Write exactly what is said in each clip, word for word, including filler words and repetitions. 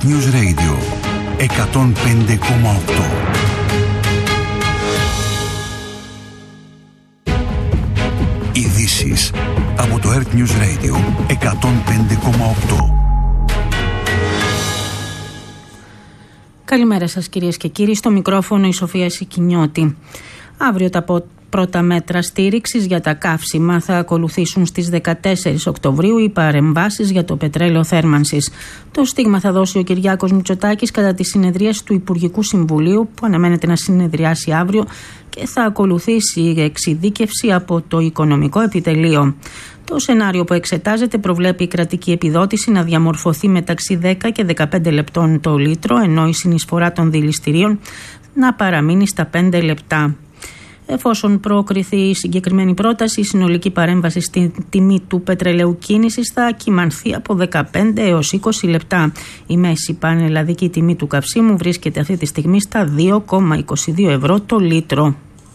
News Radio εκατόν πέντε κόμμα οκτώ. Ειδήσεις από το Earth News Radio εκατόν πέντε κόμμα οκτώ. Καλημέρα σας κυρίες και κύριοι, στο μικρόφωνο η Σοφία Σικινιώτη. Αύριο τα πρώτα μέτρα στήριξης για τα καύσιμα θα ακολουθήσουν στις δεκατέσσερις Οκτωβρίου οι παρεμβάσεις για το πετρέλαιο θέρμανσης. Το στίγμα θα δώσει ο Κυριάκος Μητσοτάκης κατά τη συνεδρίαση του Υπουργικού Συμβουλίου που αναμένεται να συνεδριάσει αύριο και θα ακολουθήσει η εξειδίκευση από το Οικονομικό Επιτελείο. Το σενάριο που εξετάζεται προβλέπει η κρατική επιδότηση να διαμορφωθεί μεταξύ δέκα και δεκαπέντε λεπτών το λίτρο, ενώ η συνεισφορά των δηληστηρίων να παραμείνει στα πέντε λεπτά. Εφόσον προκριθεί η συγκεκριμένη πρόταση, η συνολική παρέμβαση στην τιμή του πετρελαίου κίνησης θα κυμανθεί από δεκαπέντε έως είκοσι λεπτά. Η μέση πανελλαδική τιμή του καυσίμου βρίσκεται αυτή τη στιγμή στα δύο κόμμα είκοσι δύο ευρώ το λίτρο.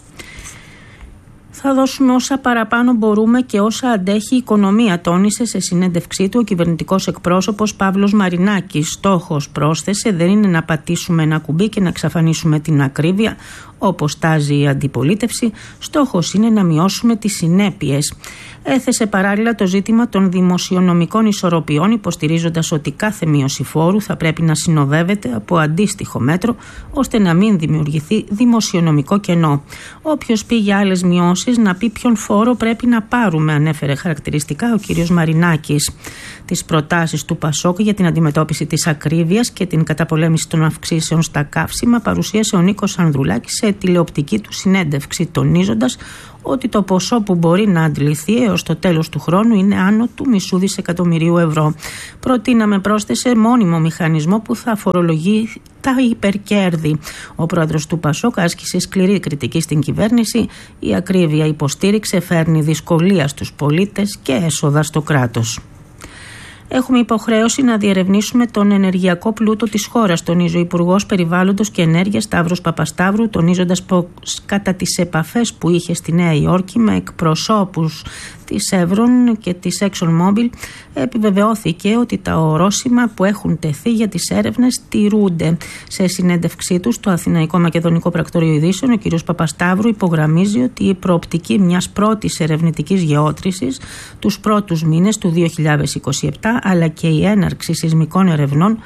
Θα δώσουμε όσα παραπάνω μπορούμε και όσα αντέχει η οικονομία, τόνισε σε συνέντευξή του ο κυβερνητικός εκπρόσωπος Παύλος Μαρινάκης. Στόχος, πρόσθεσε, δεν είναι να πατήσουμε ένα κουμπί και να εξαφανίσουμε την ακρίβεια, όπως τάζει η αντιπολίτευση. Στόχος είναι να μειώσουμε τις συνέπειες. Έθεσε παράλληλα το ζήτημα των δημοσιονομικών ισορροπιών, υποστηρίζοντας ότι κάθε μείωση φόρου θα πρέπει να συνοδεύεται από αντίστοιχο μέτρο, ώστε να μην δημιουργηθεί δημοσιονομικό κενό. Όποιος πει για άλλες μειώσεις, να πει ποιον φόρο πρέπει να πάρουμε, ανέφερε χαρακτηριστικά ο κ. Μαρινάκης. Τις προτάσεις του Πασόκ για την αντιμετώπιση της ακρίβειας και την καταπολέμηση των αυξήσεων στα καύσιμα παρουσίασε ο Νίκος Ανδρουλάκης σε τηλεοπτική του συνέντευξη, τονίζοντας ότι το ποσό που μπορεί να αντληθεί έως το τέλος του χρόνου είναι άνω του μισού δισεκατομμυρίου ευρώ. Προτείναμε, πρόσθεσε, μόνιμο μηχανισμό που θα φορολογεί τα υπερκέρδη. Ο πρόεδρος του Πασόκ άσκησε σκληρή κριτική στην κυβέρνηση. Η ακρίβεια, υποστήριξε, φέρνει δυσκολία στους πολίτες και έσοδα στο κράτος. Έχουμε υποχρέωση να διερευνήσουμε τον ενεργειακό πλούτο της χώρας, τονίζει ο Υπουργός Περιβάλλοντος και Ενέργειας Σταύρος Παπασταύρου, τονίζοντας πως κατά τις επαφές που είχε στη Νέα Υόρκη με εκπροσώπους της Chevron και της ExxonMobil, επιβεβαιώθηκε ότι τα ορόσημα που έχουν τεθεί για τις έρευνες τηρούνται. Σε συνέντευξή του στο Αθηναϊκό Μακεδονικό Πρακτορείο Ειδήσεων, ο κ. Παπασταύρου υπογραμμίζει ότι η προοπτική μιας πρώτης ερευνητικής γεώτρησης τους πρώτους μήνες του δύο χιλιάδες είκοσι επτά, αλλά και η έναρξη σεισμικών ερευνών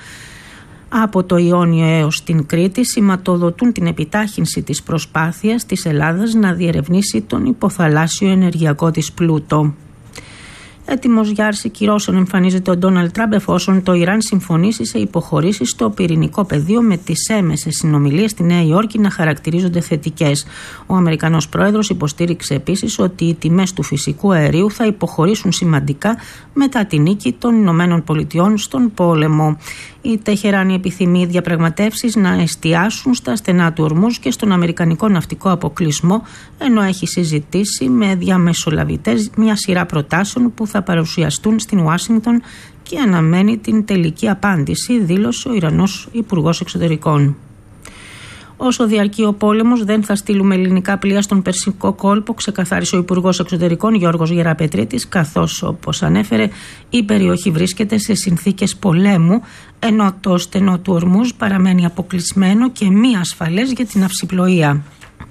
από το Ιόνιο έως την Κρήτη σηματοδοτούν την επιτάχυνση της προσπάθειας της Ελλάδας να διερευνήσει τον υποθαλάσσιο ενεργειακό της πλούτο. Έτοιμος για άρση κυρώσεων εμφανίζεται ο Ντόναλντ Τραμπ εφόσον το Ιράν συμφωνήσει σε υποχωρήσεις στο πυρηνικό πεδίο, με τις έμεσες συνομιλίες στη Νέα Υόρκη να χαρακτηρίζονται θετικές. Ο Αμερικανός πρόεδρος υποστήριξε επίσης ότι οι τιμές του φυσικού αερίου θα υποχωρήσουν σημαντικά μετά τη νίκη των Ηνωμένων Πολιτειών στον πόλεμο. Η Τεχεράνη επιθυμεί διαπραγματεύσεις να εστιάσουν στα στενά του Ορμούζ και στον αμερικανικό ναυτικό αποκλεισμό, ενώ έχει συζητήσει με διαμεσολαβητές μια σειρά προτάσεων που θα παρουσιαστούν στην Ουάσιγκτον και αναμένει την τελική απάντηση, δήλωσε ο Ιρανός Υπουργός Εξωτερικών. Όσο διαρκεί ο πόλεμος, δεν θα στείλουμε ελληνικά πλοία στον Περσικό κόλπο, ξεκαθάρισε ο Υπουργός Εξωτερικών Γιώργος Γεραπετρίτης, καθώς, όπως ανέφερε, η περιοχή βρίσκεται σε συνθήκες πολέμου, ενώ το στενό του Ορμούζ παραμένει αποκλεισμένο και μη ασφαλές για την ναυσιπλοεία.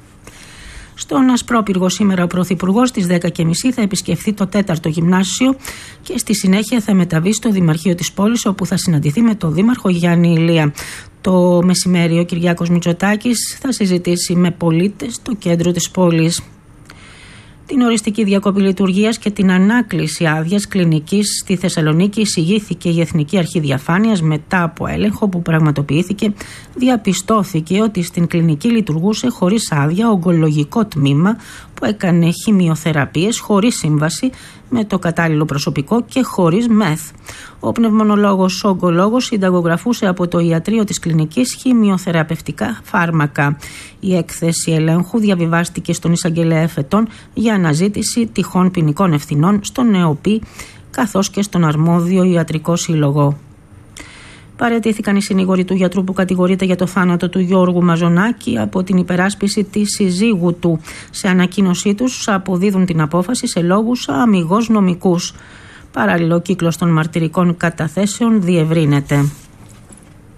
Στον Ασπρόπυργο σήμερα ο Πρωθυπουργός στις δέκα και μισή θα επισκεφθεί το τέταρτο γυμνάσιο και στη συνέχεια θα μεταβεί στο Δημαρχείο της πόλης, όπου θα συναντηθεί με τον Δήμαρχο Γιάννη Ηλία. Το μεσημέρι ο Κυριάκος Μητσοτάκης θα συζητήσει με πολίτες στο κέντρο της πόλης. Την οριστική διακοπή λειτουργίας και την ανάκληση άδειας κλινικής στη Θεσσαλονίκη εισηγήθηκε η Εθνική Αρχή Διαφάνειας. Μετά από έλεγχο που πραγματοποιήθηκε, διαπιστώθηκε ότι στην κλινική λειτουργούσε χωρίς άδεια ογκολογικό τμήμα που έκανε χημειοθεραπείες χωρίς σύμβαση με το κατάλληλο προσωπικό και χωρίς μεθ. Ο πνευμονολόγος ογκολόγος συνταγογραφούσε από το ιατρείο της κλινικής χημειοθεραπευτικά φάρμακα. Η έκθεση ελέγχου διαβιβάστηκε στον εισαγγελέα εφετών για αναζήτηση τυχόν ποινικών ευθυνών στον ΕΟΠΗ καθώς και στον αρμόδιο ιατρικό σύλλογο. Παραιτήθηκαν οι συνήγοροι του γιατρού που κατηγορείται για το θάνατο του Γιώργου Μαζονάκη από την υπεράσπιση της συζύγου του. Σε ανακοίνωσή τους αποδίδουν την απόφαση σε λόγους αμιγώς νομικούς. Παράλληλο, ο κύκλος των μαρτυρικών καταθέσεων διευρύνεται.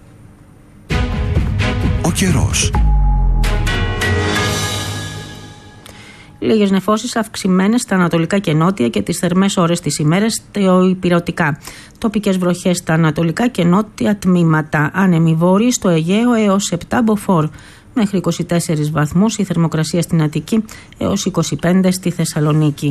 καιρός. Λίγες νεφώσεις αυξημένες στα ανατολικά και νότια και τις θερμές ώρες της ημέρας στα υπηρετικά. Τοπικές βροχές στα ανατολικά και νότια τμήματα. Άνεμοι βόρειοι στο Αιγαίο έως επτά μποφόρ. Μέχρι είκοσι τέσσερις βαθμούς η θερμοκρασία στην Αττική έως είκοσι πέντε στη Θεσσαλονίκη.